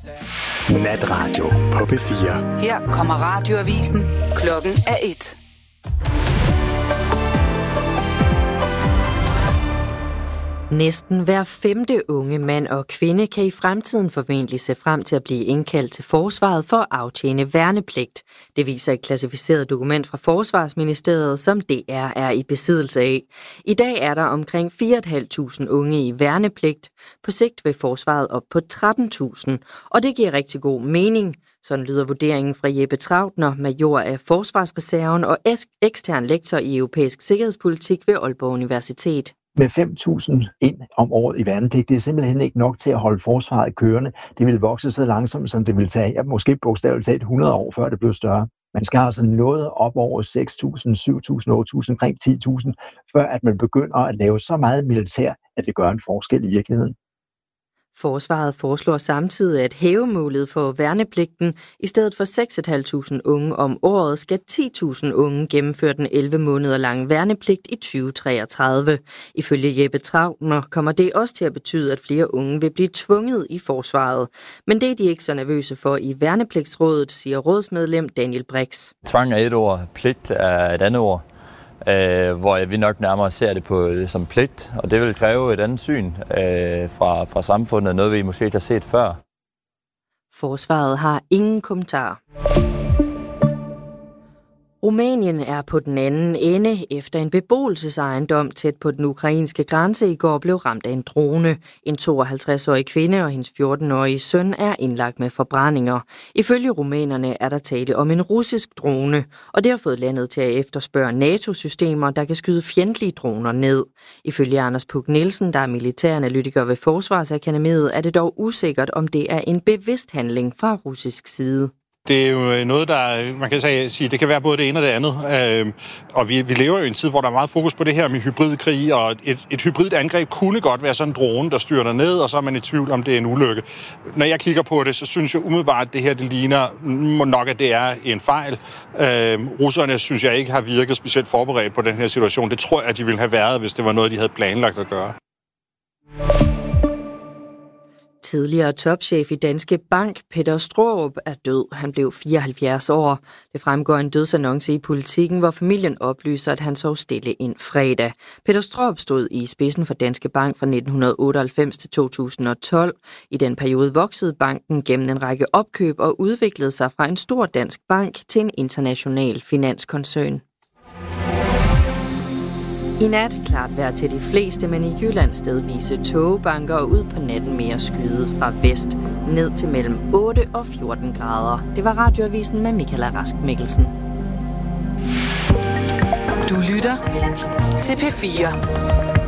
Natradio på P4. Her kommer radioavisen. Klokken er 1. Næsten hver 5. unge mand og kvinde kan i fremtiden formentlig se frem til at blive indkaldt til forsvaret for at aftjene værnepligt. Det viser et klassificeret dokument fra Forsvarsministeriet, som DR er i besiddelse af. I dag er der omkring 4.500 unge i værnepligt. På sigt vil forsvaret op på 13.000, og det giver rigtig god mening. Sådan lyder vurderingen fra Jeppe Trautner, major af Forsvarsreserven og ekstern lektor i europæisk sikkerhedspolitik ved Aalborg Universitet. Med 5.000 ind om året i værnepligt, det er simpelthen ikke nok til at holde forsvaret kørende. Det vil vokse så langsomt, som det vil tage, måske bogstaveligt talt 100 år, før det bliver større. Man skal altså noget op over 6.000, 7.000, 8.000, omkring 10.000, før at man begynder at lave så meget militær, at det gør en forskel i virkeligheden. Forsvaret foreslår samtidig at hæve målet for værnepligten. I stedet for 6.500 unge om året skal 10.000 unge gennemføre den 11 måneder lange værnepligt i 2033. Ifølge Jeppe Trautner kommer det også til at betyde, at flere unge vil blive tvunget i forsvaret. Men det er de ikke så nervøse for i Værnepligtsrådet, siger rådsmedlem Daniel Brix. Tvang er et ord, pligt er et andet ord. Hvor vi nok nærmere ser det på som pligt, og det vil kræve et andet syn fra samfundet, noget vi måske ikke har set før. Forsvaret har ingen kommentar. Rumænien er på den anden ende efter en beboelsesejendom tæt på den ukrainske grænse i går blev ramt af en drone. En 52-årig kvinde og hendes 14-årige søn er indlagt med forbrændinger. Ifølge rumænerne er der tale om en russisk drone, og det har fået landet til at efterspørge NATO-systemer, der kan skyde fjendtlige droner ned. Ifølge Anders Puk Nielsen, der er militæranalytiker ved Forsvarsakademiet, er det dog usikkert, om det er en bevidst handling fra russisk side. Det er jo noget, der, man kan sige, det kan være både det ene og det andet. Og vi lever jo i en tid, hvor der er meget fokus på det her med hybridkrig, og et hybridt angreb kunne godt være sådan en drone, der styrter ned, og så er man i tvivl om, det er en ulykke. Når jeg kigger på det, så synes jeg umiddelbart, at det her, det ligner nok, at det er en fejl. Russerne, synes jeg, ikke har virket specielt forberedt på den her situation. Det tror jeg, at de ville have været, hvis det var noget, de havde planlagt at gøre. Tidligere topchef i Danske Bank, Peter Straarup, er død. Han blev 74 år. Det fremgår en dødsannonce i Politiken, hvor familien oplyser, at han sov stille en fredag. Peter Straarup stod i spidsen for Danske Bank fra 1998 til 2012. I den periode voksede banken gennem en række opkøb og udviklede sig fra en stor dansk bank til en international finanskoncern. I nat klart vejr til de fleste, men i Jylland stedvise tågebanker og ud på natten mere skyde fra vest ned til mellem 8 og 14 grader. Det var radioavisen med Michaela Rask Mikkelsen. Du lytter til P4.